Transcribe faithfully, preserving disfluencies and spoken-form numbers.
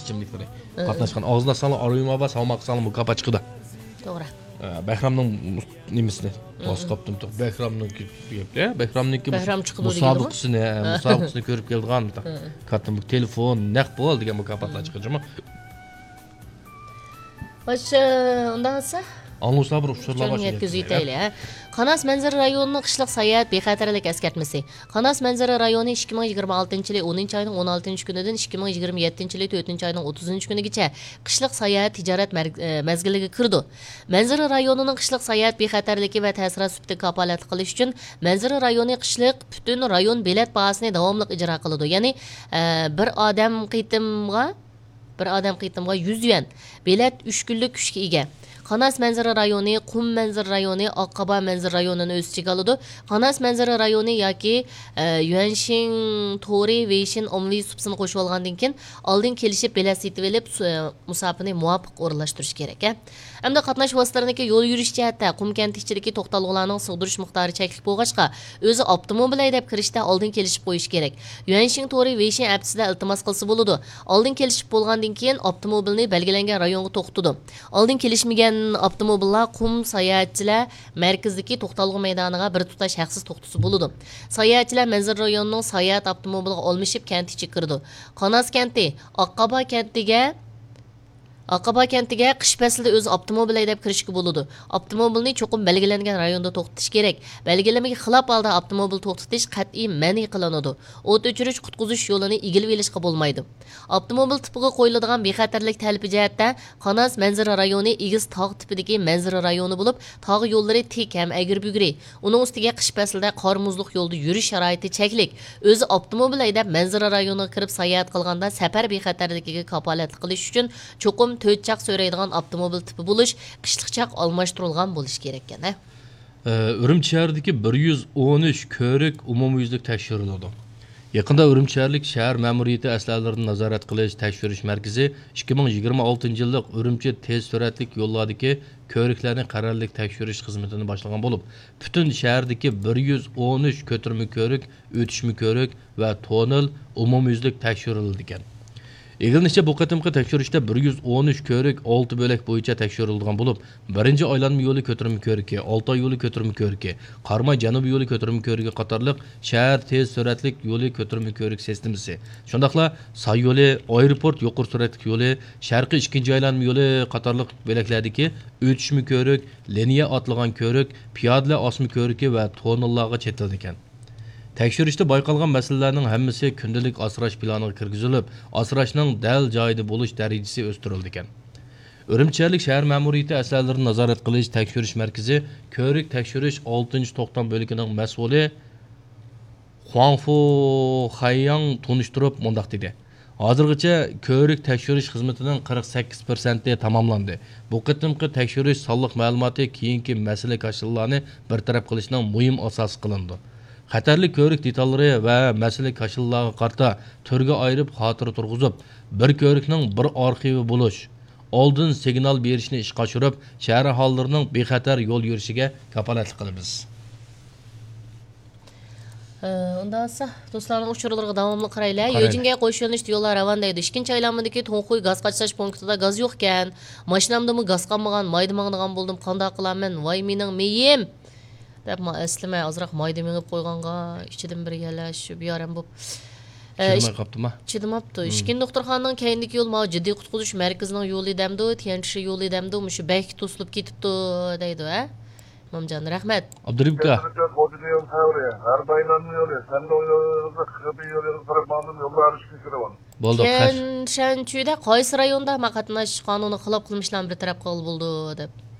ichimliklari. Qatnashgan og'izlasanlar arayma va salmoqsanlar mukofot chiqdi. To'g'ri. Behramning nimasini to'sqapdim. Behramniki deyapti. Behramniki Behram chiqdi musobaqasini, musobaqasini ko'rib kelgan. Katta telefon, naq bo'ldi degan mukofotlar chiqadimi? Başa ondan sonra Anluslar bir uçurlar var. Qanas manzara rayonining qishloq sayohat bexatarlik eskartmasi. Qanas manzara rayoni ikki ming yigirma oltinchi yil o'ninchi oyning o'n oltinchi kunidan ikki ming yigirma yettinchi yil to'rtinchi oyning o'ttizinchi kunigacha qishloq sayohat tijorat mazgiliga kirdi. Manzara rayonining qishloq sayohat bexatarligi va ta'sirot sifatida kafolat qilish uchun manzara rayoni qishloq butun rayon bilet bahosini davomli ijro qiladi. Ya'ni bir odam qitimga bir odam qitimga yuz yuan bilet uch kunlik kuchga ega. Qanas manzara rayoni, Qum manzara rayoni, Oqqaba manzara rayonini o'z ichiga oladi. Qanas manzara rayoni yoki Yuanshin, Tori, Weishin ommaviy subsini qo'shib olgandan keyin oldin kelishib bilet setib olib musofirni muvofiq o'rinlashtirish kerak. Hamda qatnash vositalariniki yo'l yurish jihatda Qum kentidagi to'xtalg'ularning sig'dirish miqdori cheklik bo'lg'achqa, o'zi avtomobil haydab kirishda oldin kelishib qo'yish kerak. Yuanshin, Tori, Weishin apsida iltimos qilsa bo'ladi. Oldin kelishib bo'lgandan keyin avtomobilni belgilangan rayonga to'xtatadi. Oldin kelishmagan avtomobillar Qum sayohatchilar markazdagi to'xtalg'u maydoniga bir tutash haqsiz to'xtasi bo'ladi. Sayohatchilar manzara rayonining sayohat avtomobiliga olmishib kent ichiga kirdi. Qanas kenti Oqqaba kentiga Oqqaba kentiga qish faslida o'z avtomobil haydab kirishga bo'ladi. Avtomobilni cho'qim belgilangan rayonda to'xtatish kerak. Belgilamaga xilof holda avtomobil to'xtatish qat'iy ma'ni qilinadi. O't o'chirish qutqizish yo'lini egilib olishga bo'lmaydi. Avtomobil tipiga qo'yiladigan bexatarlik talibi jihatda Qanas manzara rayoni egiz tog' tipidagi manzara rayoni bo'lib, tog' yo'llari tik ham agir-bugri. Uning ustiga qish faslida qor muzliq yo'lda yurish sharoiti cheklik. O'zi avtomobil haydab manzara rayoniga kirib sayohat qilganda safar bexatarligiga kafolat qilish uchun cho'qim to'rt chaq so'raydigan avtomobil tipi bo'lish, qishliq chaq almashtirilgan bo'lish kerak ekan. Urumchi shahridagi bir yuz o'n uch ko'rik umumyuzlik tekshiriladi. Yaqinda Urumchi shahar shahar ma'muriyati aslalarini nazorat qilish tekshirish markazi ikki ming yigirma oltinchi yillik Urumchi tez sur'atlik yo'llardagi ko'riklarni qarorlik tekshirish xizmatini boshlagan bo'lib, butun shahardagi bir yuz o'n uch ko'tirma ko'rik, o'tishma ko'rik va tonel umumyuzlik tekshirildi ekan. Egilnishicha bu qatimqi tekshirishda bir yuz o'n uch ko'rik olti bo'lak bo'yicha tekshirilgan bo'lib, birinchi aylanma yo'li ko'tirma ko'riki, Oltoy yo'li ko'tirma ko'riki, Qarmay janubiy yo'li ko'tirma ko'rigi qatorliq shahar tez sur'atlik yo'li ko'tirma ko'rik sistemasi. Shundaqla Say yo'li, aeroport yuqori sur'atlik yo'li, sharqiy ikkinchi aylanma yo'li qatorliq bo'laklardagi o'tishma ko'rik, liniya otlagan ko'rik, piyodalar osma ko'riki va tonellarga chetildi ekan. Tekshirishda bayqalgan masalalarning hammasi kundalik asrash planiga kirgizilib, asrashning dal joyida bo'lish darajasi o'stirildi ekan. Urumchi shahar ma'muriyati aslalarini nazorat qilish tekshirish markazi ko'rik tekshirish oltinchi to'xtam bo'ligining mas'uli Huangfu Haiyang tunishtirib mundaq dedi. Hozirgacha ko'rik tekshirish xizmatining qirq sakkiz foizi tamomlandi. Bu qatimqi tekshirish sonliq ma'lumoti keyingi masala kashillarni bartaraf qilishning muhim asosi qilindi. Xatarli ko'rik detallari va masala kashillarga qarta turga ayirib xotira turg'izib, bir ko'rikning bir arxivi bo'lish, oldin signal berishni ishga oshirib, shahar aholilarining bexatar yo'l yurishiga kafolatlik qilamiz. Ondan sonra dostlarning uçurlarga davomli qaraylar. Yojinga qo'shilinish yo'llar ravon deydi. Ikkinchi aylanmadagi To'nquy gaz qachish punktida gaz yo'q ekan. Mashinamdami gaz qolmagan, mayda mangdigan bo'ldim. Qanday qilaman? Voy mening meyim. deb aslimay azroq mayda mengib qo'yganga ichidan bir yalash bir yaram bo'lib chidamay qopdimi? Chidamabdi. Ishkin doktorxonaning keyindagi yo'l ma jiddiy qutqizish markazining yo'li demdi, Tiyanchi yo'li demdi, mushu bak to'silib ketibdi deydi, ha? Momjon, rahmat. Abduribka. Har baylanma yo'li, sen de yo'lda qirib yo'lga qarab mandim yo'llar ishga kiraman. Bo'ldi. Shanchuyda qaysi rayonda maqatnash qonuni xilof qilmishlar bir taraf qol bo'ldi deb.